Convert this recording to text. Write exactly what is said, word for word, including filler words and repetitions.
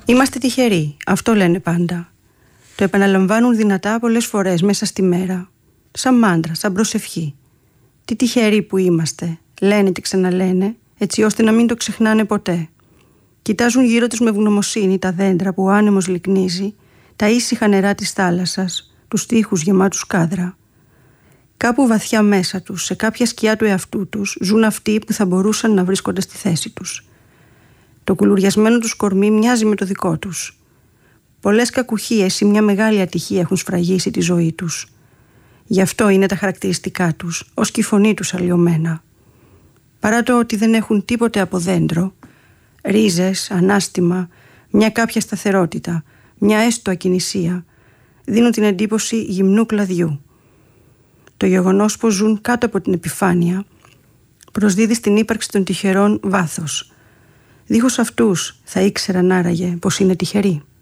Είμαστε τυχεροί, αυτό λένε πάντα. Το επαναλαμβάνουν δυνατά πολλές φορές μέσα στη μέρα. Σαν μάντρα, σαν προσευχή. Τι τυχεροί που είμαστε, λένε και ξαναλένε, έτσι ώστε να μην το ξεχνάνε ποτέ. Κοιτάζουν γύρω τους με ευγνωμοσύνη τα δέντρα που ο άνεμος λυκνίζει, τα ήσυχα νερά της θάλασσας, τους τοίχους γεμάτους κάδρα. Κάπου βαθιά μέσα τους, σε κάποια σκιά του εαυτού τους, ζουν αυτοί που θα μπορούσαν να βρίσκονται στη θέση τους. Το κουλουριασμένο τους κορμί μοιάζει με το δικό τους. Πολλές κακουχίες ή μια μεγάλη ατυχία έχουν σφραγίσει τη ζωή τους. Γι' αυτό είναι τα χαρακτηριστικά τους, ως και η φωνή τους αλλοιωμένα. Παρά το ότι δεν έχουν τίποτε από δέντρο, ρίζες, ανάστημα, μια κάποια σταθερότητα, μια έστω ακινησία, δίνουν την εντύπωση γυμνού κλαδιού. Το γεγονός πως ζουν κάτω από την επιφάνεια προσδίδει στην ύπαρξη των τυχερών βάθος. Δίχως αυτούς θα ήξεραν άραγε πως είναι τυχεροί.